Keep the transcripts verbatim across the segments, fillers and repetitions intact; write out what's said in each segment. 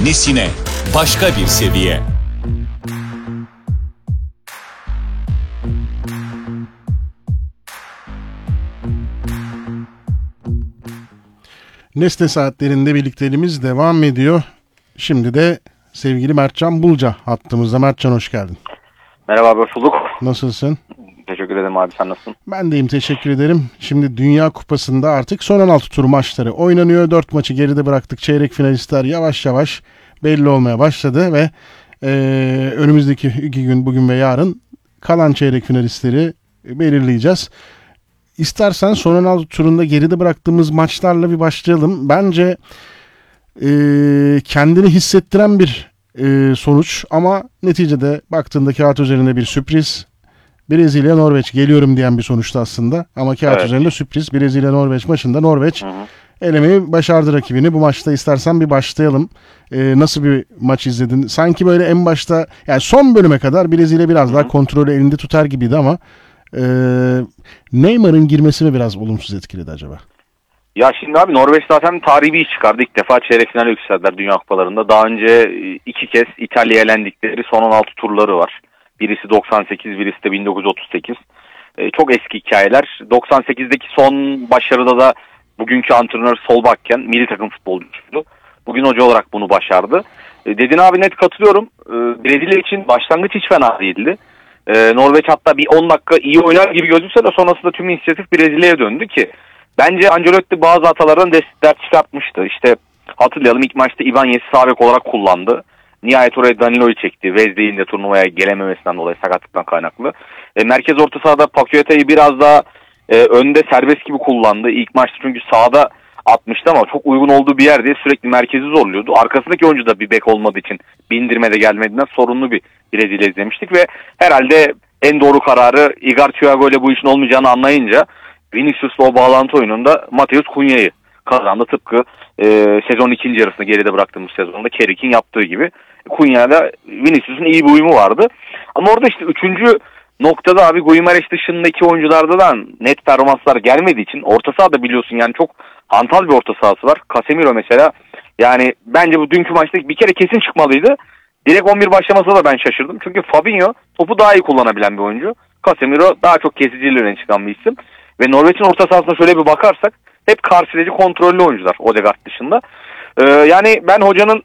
Nesine başka bir seviye. Nesne Saatlerinde birlikteliğimiz devam ediyor. Şimdi de sevgili Mertcan Bulca hattımızda. Mertcan, hoş geldin. Merhaba abi, hoş bulduk. Nasılsın? Teşekkür ederim abi, sen nasılsın? Ben deyim, teşekkür ederim. Şimdi Dünya Kupası'nda artık son on altı tur maçları oynanıyor. dört maçı geride bıraktık. Çeyrek finalistler yavaş yavaş belli olmaya başladı ve e, önümüzdeki iki gün, bugün ve yarın kalan çeyrek finalistleri belirleyeceğiz. İstersen son on altı turunda geride bıraktığımız maçlarla bir başlayalım. Bence e, kendini hissettiren bir e, sonuç ama neticede baktığında kağıt üzerinde bir sürpriz. Brezilya Norveç geliyorum diyen bir sonuçtu aslında ama kağıt Evet. üzerinde sürpriz. Brezilya Norveç maçında Norveç Hı hı. elemeyi başardı rakibini. Bu maçta istersen bir başlayalım. E, nasıl bir maç izledin? Sanki böyle en başta, yani son bölüme kadar Brezilya biraz Hı hı. daha kontrolü elinde tutar gibiydi ama Ee, Neymar'ın girmesi mi biraz olumsuz etkiledi acaba? Ya şimdi abi, Norveç zaten tarihi bir iş çıkardı. İlk defa çeyrek finale yükseldiler Dünya Kupalarında. Daha önce iki kez İtalya'ya elendikleri son on altı turları var. Birisi doksan sekiz, birisi de bin dokuz yüz otuz sekiz. Ee, çok eski hikayeler. doksan sekizdeki son başarıda da bugünkü antrenör Solbakken milli takım futbolcusuydu. Bugün hoca olarak bunu başardı. Ee, dediğin abi, net katılıyorum. Ee, Brezilya için başlangıç hiç fena değildi. Ee, Norveç hatta bir on dakika iyi oynar gibi gözükse de sonrasında tüm inisiyatif Brezilya'ya döndü ki bence Ancelotti bazı hatalardan ders çıkartmıştı. İşte hatırlayalım, ilk maçta Ibanez'i sağ bek olarak kullandı. Nihayet oraya Danilo'yu çekti. Wesley'in de turnuvaya gelememesinden dolayı, sakatlıktan kaynaklı. E, merkez orta sahada Paqueta'yı biraz daha e, önde serbest gibi kullandı. İlk maçta çünkü sağda atmıştı ama çok uygun olduğu bir yerde sürekli merkezi zorluyordu. Arkasındaki oyuncu da bir bek olmadığı için bindirmede gelmediğinden sorunlu bir Brezilya izlemiştik ve herhalde en doğru kararı Igar Thiago ile bu işin olmayacağını anlayınca Vinicius'la o bağlantı oyununda Matheus Cunha'yı kazandı. Tıpkı e, sezonun ikinci yarısında geride bıraktığımız sezonda Kerik'in yaptığı gibi. Cunha'yla Vinicius'un iyi bir uyumu vardı. Ama orada işte üçüncü noktada abi, Guimarães dışındaki oyuncularda da net performanslar gelmediği için orta sahada biliyorsun yani çok hantal bir orta sahası var. Casemiro mesela, yani bence bu dünkü maçta bir kere kesin çıkmalıydı. Direkt on bir başlamasına da ben şaşırdım. Çünkü Fabinho topu daha iyi kullanabilen bir oyuncu. Casemiro daha çok kesiciliği öne çıkan bir isim. Ve Norveç'in orta sahasına şöyle bir bakarsak hep karşılayıcı, kontrollü oyuncular Odegaard dışında. Ee, yani ben hocanın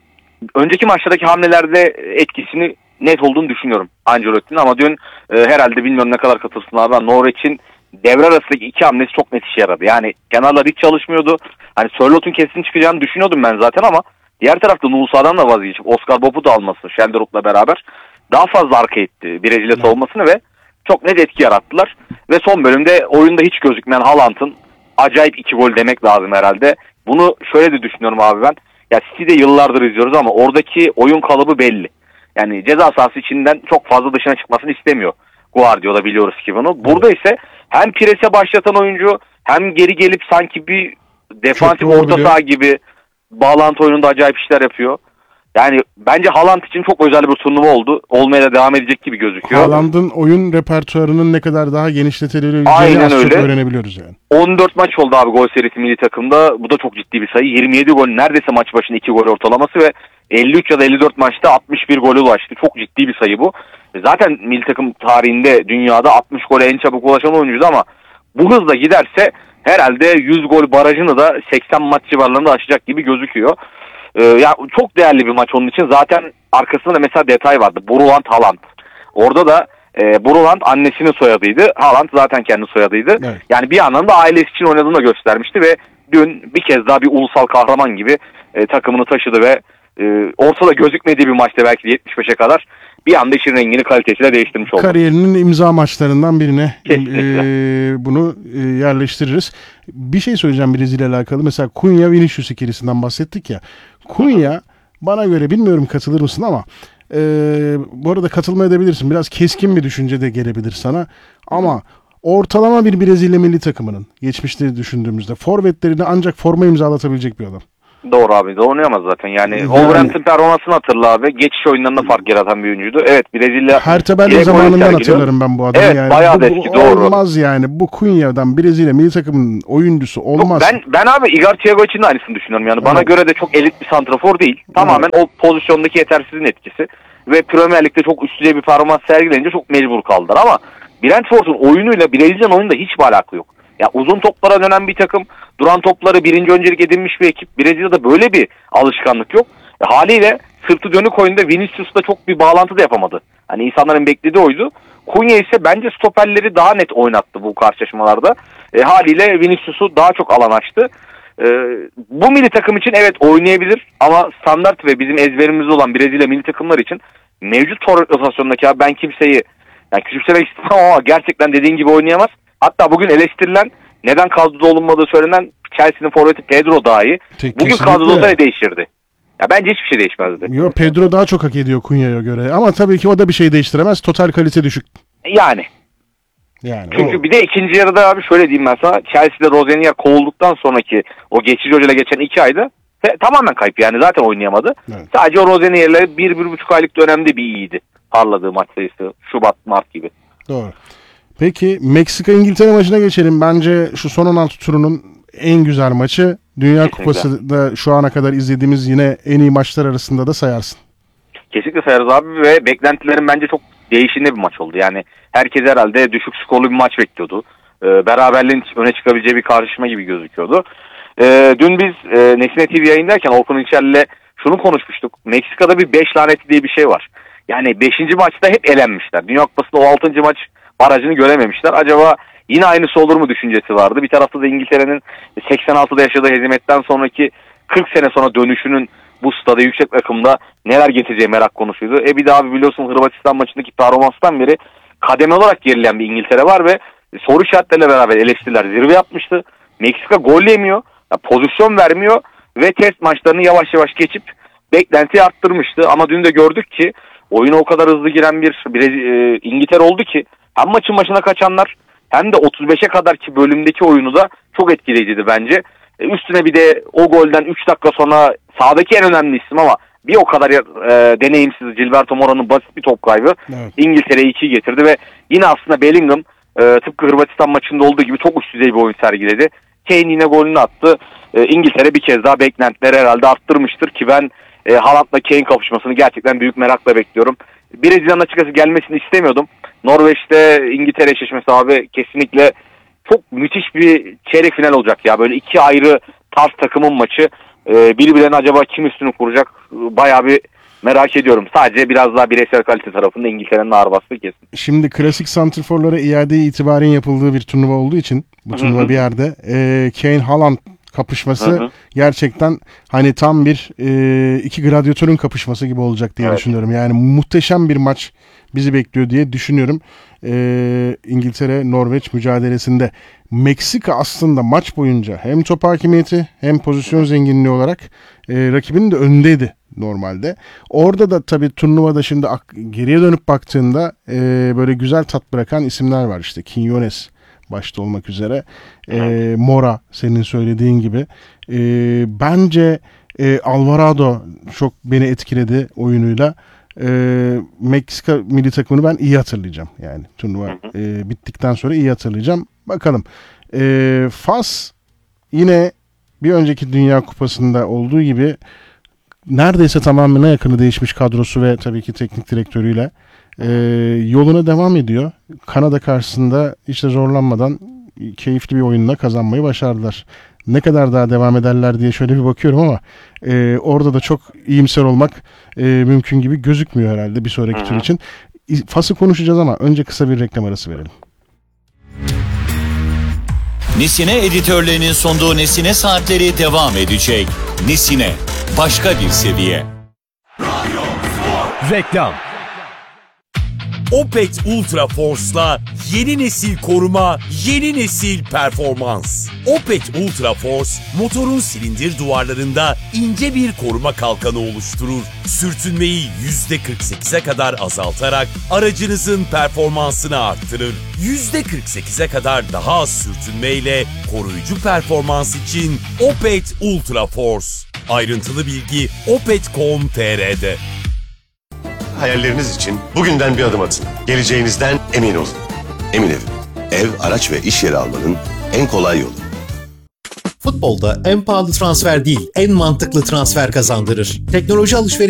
önceki maçlardaki hamlelerde etkisini net olduğunu düşünüyorum Ancelotti'nin, ama dün e, herhalde bilmiyorum ne kadar katılsın abi, Norveç'in devre arasındaki iki hamlesi çok net işe yaradı. Yani kenarlar hiç çalışmıyordu. Hani Sörlot'un kesin çıkacağını düşünüyordum ben zaten ama diğer tarafta Nusa'dan da vazgeçip Oscar Bob'u da alması Sheldrop'la beraber daha fazla arka etti Brezilya savunmasını ve çok net etki yarattılar. Ve son bölümde oyunda hiç gözükmeyen Haaland'ın acayip iki gol demek lazım herhalde. Bunu şöyle de düşünüyorum abi ben. Ya City'de yıllardır izliyoruz ama oradaki oyun kalıbı belli. Yani ceza sahası içinden çok fazla dışına çıkmasını istemiyor Guardiola, biliyoruz ki bunu. Burada ise hem prese başlatan oyuncu hem geri gelip sanki bir defansif orta saha gibi bağlantı oyununda acayip işler yapıyor. Yani bence Haaland için çok özel bir turnuva oldu. Olmaya da devam edecek gibi gözüküyor. Haaland'ın oyun repertuarının ne kadar daha genişletebileceğini az çok öğrenebiliyoruz yani. on dört maç oldu abi gol serisi milli takımda. Bu da çok ciddi bir sayı. yirmi yedi gol, neredeyse maç başına iki gol ortalaması ve elli üç ya da elli dört maçta altmış bir gole ulaştı. Çok ciddi bir sayı bu. Zaten milli takım tarihinde dünyada altmış gole en çabuk ulaşan oyuncuydu ama bu hızla giderse herhalde yüz gol barajını da seksen maç civarlarında aşacak gibi gözüküyor. Ee, ya çok değerli bir maç onun için. Zaten arkasında da mesela detay vardı. Bruland Haaland. Orada da e, Bruland annesinin soyadıydı. Haaland zaten kendi soyadıydı. Evet. Yani bir anlamda ailesi için oynadığını da göstermişti ve dün bir kez daha bir ulusal kahraman gibi e, takımını taşıdı ve e, ortada gözükmediği bir maçta belki de yetmiş beşe kadar bir anda işin rengini, kalitesiyle değiştirmiş oldu. Kariyerinin imza maçlarından birine e, bunu e, yerleştiririz. Bir şey söyleyeceğim Brezilya ile alakalı. Mesela Cunha Vinicius ikilisinden bahsettik ya. Cunha bana göre, bilmiyorum katılır mısın ama e, bu arada katılma edebilirsin. Biraz keskin bir düşünce de gelebilir sana. Ama ortalama bir Brezilya milli takımının geçmişte düşündüğümüzde forvetlerine ancak forma imzalatabilecek bir adam. Doğru abi, de oynayamaz zaten. Yani Yani- Wolverhampton performansını hatırla abi. Geçiş oyunlarında fark yaratan bir oyuncuydu. Evet, Brezilya Hertebelli direkt oyun zamanından sergiliyor. hatırlarım ben bu adamı. Evet, yani. bayağı bu, da bu eski, doğru. Olmaz yani. Bu Cunha'dan Brezilya milli takımının oyuncusu Yok, olmaz. ben ben abi Igor Thiago için de aynısını düşünüyorum. Yani bana Evet. göre de çok elit bir santrafor değil. Tamamen o pozisyondaki yetersizliğin etkisi. Ve Premier Lig'de çok üst düzey bir performans sergileyince çok mecbur kaldılar. Ama Brentford'un oyunuyla Brezilya'nın oyununda hiçbir alaka yok. Ya uzun toplara dönen bir takım, duran topları birinci öncelik edinmiş bir ekip. Brezilya'da böyle bir alışkanlık yok. E, haliyle sırtı dönük oyunda Vinicius'la çok bir bağlantı da yapamadı. Hani insanların beklediği oydu. Cunha ise bence stoperleri daha net oynattı bu karşılaşmalarda. E, haliyle Vinicius'u daha çok alan açtı. E, bu milli takım için evet oynayabilir ama standart ve bizim ezberimizde olan Brezilya milli takımlar için mevcut rotasyondaki abi ben kimseyi yani küçümsemek istemem ama gerçekten dediğin gibi oynayamaz. Hatta bugün eleştirilen, neden kadroda olunmadığı söylenen Chelsea'nin forveti Pedro dahi Tek- bugün kesinlikle. kadroda olsa ne değişirdi? Ya bence hiçbir şey değişmezdi. Yo, Pedro daha çok hak ediyor Cunha'ya göre. Ama tabii ki o da bir şey değiştiremez. Total kalite düşük. Yani. Yani Çünkü o- bir de ikinci yarıda abi şöyle diyeyim ben sana. Chelsea'de Rosenier kovulduktan sonraki o geçici hocayla geçen iki ayda te- tamamen kayıp yani zaten oynayamadı. Evet. Sadece o Rosenier'le bir, bir buçuk aylık dönemde bir iyiydi. Parladığı maç sayısı. Şubat, Mart gibi. Doğru. Peki Meksika-İngiltere maçına geçelim. Bence şu son on altı turunun en güzel maçı. Dünya Kesinlikle. Kupası da şu ana kadar izlediğimiz yine en iyi maçlar arasında da sayarsın. Kesinlikle sayarız abi ve beklentilerin bence çok değişinde bir maç oldu. Yani herkes herhalde düşük skorlu bir maç bekliyordu. Ee, beraberliğin öne çıkabileceği bir karşılaşma gibi gözüküyordu. Ee, dün biz e, Nesine T V yayındayken Orkun İlçer'le şunu konuşmuştuk. Meksika'da bir beş laneti diye bir şey var. Yani beşinci maçta hep elenmişler. Dünya Kupası'nda o altıncı maç barajını görememişler. Acaba yine aynısı olur mu düşüncesi vardı. Bir tarafta da İngiltere'nin seksen altıda yaşadığı hezimetten sonraki kırk sene sonra dönüşünün bu stada yüksek rakımda neler getireceği merak konusuydu. E bir daha biliyorsun Hırvatistan maçındaki performanstan beri kademe olarak gerileyen bir İngiltere var ve soru işaretleriyle beraber eleştiriler zirve yapmıştı. Meksika gol yemiyor, pozisyon vermiyor ve test maçlarını yavaş yavaş geçip beklentiyi arttırmıştı. Ama dün de gördük ki oyuna o kadar hızlı giren bir Brez- e, İngiltere oldu ki hem maçın başına kaçanlar hem de otuz beşe kadar ki bölümdeki oyunu da çok etkileyiciydi bence. E, üstüne bir de o golden üç dakika sonra sahadaki en önemli isim ama bir o kadar e, deneyimsiz Gilberto Mora'nın basit bir top kaybı Evet. İngiltere'ye ikiyi getirdi ve yine aslında Bellingham e, tıpkı Hırvatistan maçında olduğu gibi çok üst düzey bir oyun sergiledi. Kane yine golünü attı. E, İngiltere bir kez daha beklentileri herhalde arttırmıştır ki ben e, Haaland'la Kane kapışmasını gerçekten büyük merakla bekliyorum. Brezilya'nın açıkçası gelmesini istemiyordum. Norveç'te İngiltere eşleşmesi abi kesinlikle çok müthiş bir çeyrek final olacak ya. Böyle iki ayrı tarz takımın maçı. Ee, birbirlerine acaba kim üstünü kuracak? Bayağı bir merak ediyorum. Sadece biraz daha bireysel kalite tarafında İngiltere'nin ağır bastığı kesin. Şimdi klasik santrforlara iade itibarın yapıldığı bir turnuva olduğu için bu turnuva Hı hı. bir yerde e, Kane Haaland kapışması Hı hı. gerçekten hani tam bir e, iki gladyatörün kapışması gibi olacak diye Evet. düşünüyorum. Yani muhteşem bir maç bizi bekliyor diye düşünüyorum. E, İngiltere-Norveç mücadelesinde Meksika aslında maç boyunca hem top hakimiyeti hem pozisyon zenginliği olarak e, rakibinin de önündeydi normalde. Orada da tabii turnuvada şimdi ak- geriye dönüp baktığında e, böyle güzel tat bırakan isimler var işte. Quiñones başta olmak üzere. E, Mora senin söylediğin gibi. E, bence e, Alvarado çok beni etkiledi oyunuyla. E, Meksika milli takımını ben iyi hatırlayacağım. Yani turnuva e, bittikten sonra iyi hatırlayacağım. Bakalım. E, Fas yine bir önceki Dünya Kupası'nda olduğu gibi neredeyse tamamına yakını değişmiş kadrosu ve tabii ki teknik direktörüyle e, yoluna devam ediyor. Kanada karşısında hiç de zorlanmadan keyifli bir oyunla kazanmayı başardılar. Ne kadar daha devam ederler diye şöyle bir bakıyorum ama e, orada da çok iyimser olmak e, mümkün gibi gözükmüyor herhalde bir sonraki tur için. Fas'ı konuşacağız ama önce kısa bir reklam arası verelim. Nesine editörlerinin sunduğu Nesine Saatleri devam edecek. Nesine, başka bir seviye. Reklam. Opet Ultra Force'la yeni nesil koruma, yeni nesil performans. Opet Ultra Force, motorun silindir duvarlarında ince bir koruma kalkanı oluşturur. Sürtünmeyi yüzde kırk sekize kadar azaltarak aracınızın performansını arttırır. yüzde kırk sekize kadar daha az sürtünmeyle koruyucu performans için Opet Ultra Force. Ayrıntılı bilgi opet nokta com nokta tr'de. Hayalleriniz için bugünden bir adım atın. Geleceğinizden emin olun. Emin Ev. Ev, araç ve iş yeri almanın en kolay yolu. Futbolda en pahalı transfer değil, en mantıklı transfer kazandırır. Teknoloji alışveriş